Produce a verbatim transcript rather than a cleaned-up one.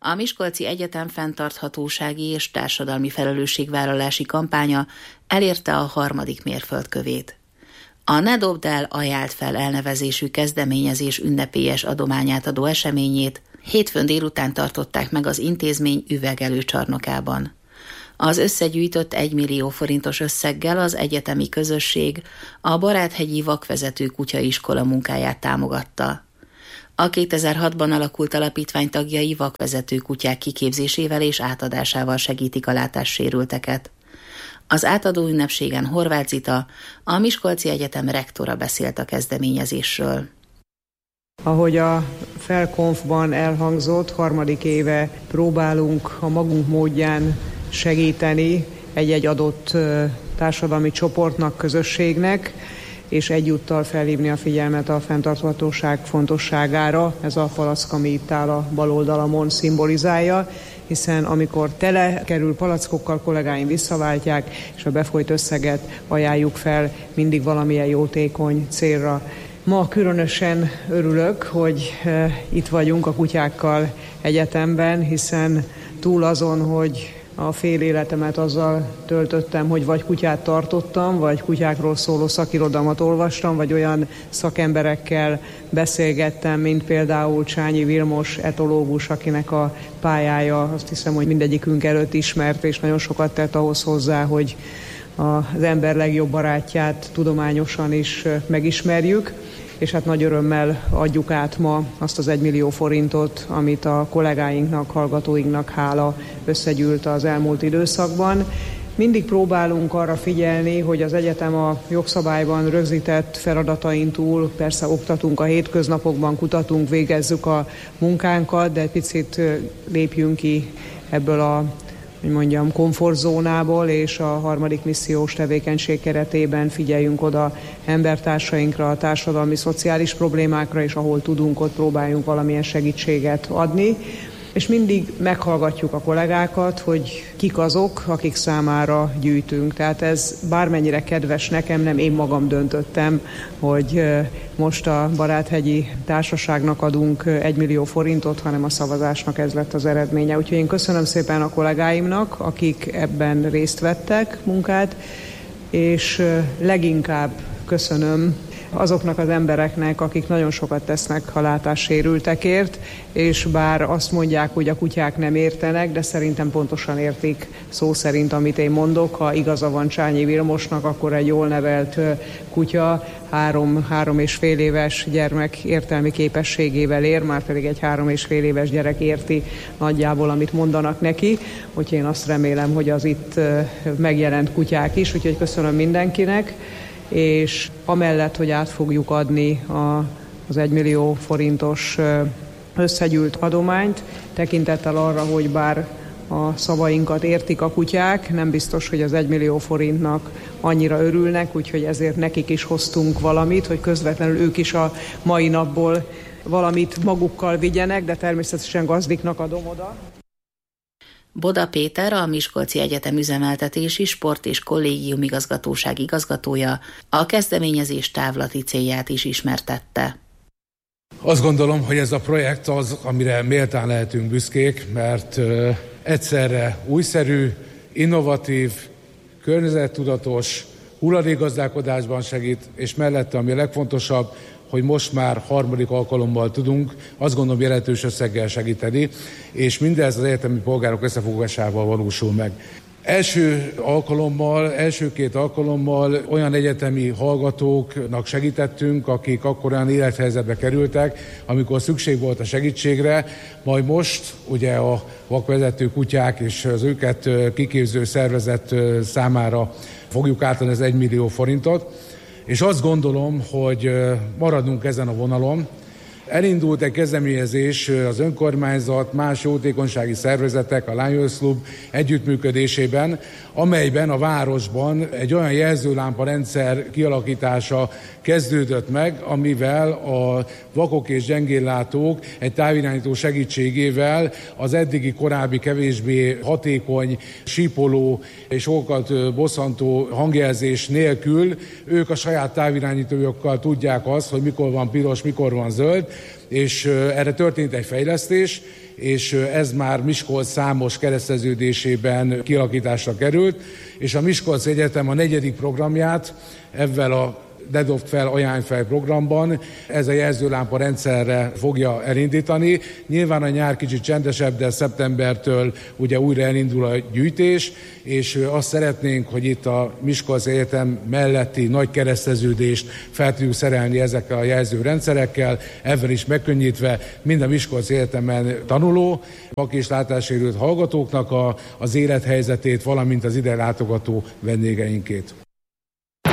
A Miskolci Egyetem fenntarthatósági és társadalmi felelősségvállalási kampánya elérte a harmadik mérföldkövét. A Ne dobd el, ajánld fel elnevezésű kezdeményezés ünnepélyes adományát adó eseményét hétfőn délután tartották meg az intézmény üvegelőcsarnokában. Az összegyűjtött egymillió forintos összeggel az egyetemi közösség a Baráthegyi Vakvezető Kutyaiskola munkáját támogatta. A kétezer-hatban alakult alapítvány tagjai vakvezető kutyák kiképzésével és átadásával segítik a látássérülteket. Az átadó ünnepségen Horváth Zita, a Miskolci Egyetem rektora beszélt a kezdeményezésről. Ahogy a Felkonfban elhangzott, harmadik éve próbálunk a magunk módján segíteni egy-egy adott társadalmi csoportnak, közösségnek, és egyúttal felhívni a figyelmet a fenntarthatóság fontosságára. Ez a palack, ami itt áll a bal oldalamon, szimbolizálja, hiszen amikor tele kerül palackokkal, kollégáim visszaváltják, és a befolyt összeget ajánljuk fel mindig valamilyen jótékony célra. Ma különösen örülök, hogy itt vagyunk a kutyákkal egyetemben, hiszen túl azon, hogy a fél életemet azzal töltöttem, hogy vagy kutyát tartottam, vagy kutyákról szóló szakirodalmat olvastam, vagy olyan szakemberekkel beszélgettem, mint például Csányi Vilmos etológus, akinek a pályája azt hiszem, hogy mindegyikünk előtt ismert, és nagyon sokat tett ahhoz hozzá, hogy az ember legjobb barátját tudományosan is megismerjük. És hát nagy örömmel adjuk át ma azt az egymillió forintot, amit a kollégáinknak, hallgatóinknak hála összegyűlt az elmúlt időszakban. Mindig próbálunk arra figyelni, hogy az egyetem a jogszabályban rögzített feladatain túl persze oktatunk a hétköznapokban, kutatunk, végezzük a munkánkat, de egy picit lépjünk ki ebből a hogy mondjam, komfortzónából, és a harmadik missziós tevékenység keretében figyeljünk oda embertársainkra, a társadalmi, szociális problémákra, és ahol tudunk, ott próbáljunk valamilyen segítséget adni. És mindig meghallgatjuk a kollégákat, hogy kik azok, akik számára gyűjtünk. Tehát ez bármennyire kedves nekem, nem én magam döntöttem, hogy most a Baráthegyi Társaságnak adunk egymillió forintot, hanem a szavazásnak ez lett az eredménye. Úgyhogy én köszönöm szépen a kollégáimnak, akik ebben részt vettek munkát, és leginkább köszönöm azoknak az embereknek, akik nagyon sokat tesznek a látássérültekért, és bár azt mondják, hogy a kutyák nem értenek, de szerintem pontosan értik szó szerint, amit én mondok. Ha igaza van Csányi Vilmosnak, akkor egy jól nevelt kutya három, három és fél éves gyermek értelmi képességével ér, már pedig egy három és fél éves gyerek érti nagyjából, amit mondanak neki. Úgyhogy én azt remélem, hogy az itt megjelent kutyák is, úgyhogy köszönöm mindenkinek. És amellett, hogy át fogjuk adni a, az egymillió forintos összegyűlt adományt, tekintettel arra, hogy bár a szavainkat értik a kutyák, nem biztos, hogy az egymillió forintnak annyira örülnek, úgyhogy ezért nekik is hoztunk valamit, hogy közvetlenül ők is a mai napból valamit magukkal vigyenek, de természetesen gazdiknak adom oda. Boda Péter, a Miskolci Egyetem üzemeltetési sport és kollégium igazgatóság igazgatója a kezdeményezés távlati célját is ismertette. Azt gondolom, hogy ez a projekt az, amire méltán lehetünk büszkék, mert egyszerre újszerű, innovatív, környezettudatos, hulladékgazdálkodásban segít, és mellette, ami a legfontosabb, hogy most már harmadik alkalommal tudunk, azt gondolom, jelentős összeggel segíteni, és mindez az egyetemi polgárok összefogásával valósul meg. Első alkalommal, első két alkalommal olyan egyetemi hallgatóknak segítettünk, akik akkor olyan élethelyzetbe kerültek, amikor szükség volt a segítségre, majd most ugye a vakvezető kutyák és az őket kiképző szervezet számára fogjuk átadni az egymillió forintot, és azt gondolom, hogy maradunk ezen a vonalon. Elindult egy kezdeményezés az önkormányzat, más jótékonysági szervezetek, a Lions Club együttműködésében, amelyben a városban egy olyan jelzőlámpa rendszer kialakítása kezdődött meg, amivel a vakok és gyengéllátók egy távirányító segítségével az eddigi korábbi kevésbé hatékony, sípoló és sokat bosszantó hangjelzés nélkül ők a saját távirányítójukkal tudják azt, hogy mikor van piros, mikor van zöld, és erre történt egy fejlesztés, és ez már Miskolc számos kereszteződésében kialakításra került, és a Miskolci Egyetem a negyedik programját ezzel a Ne dobd fel, ajánlj fel programban ez a jelzőlámpa rendszerre fogja elindítani. Nyilván a nyár kicsit csendesebb, de szeptembertől ugye újra elindul a gyűjtés, és azt szeretnénk, hogy itt a Miskolci Egyetem melletti nagy kereszteződést fel tudjuk szerelni ezekkel a jelzőrendszerekkel, ezzel is megkönnyítve mind a Miskolci Egyetemen tanuló, vak- és látássérült hallgatóknak a, az élethelyzetét, valamint az ide látogató vendégeinkét.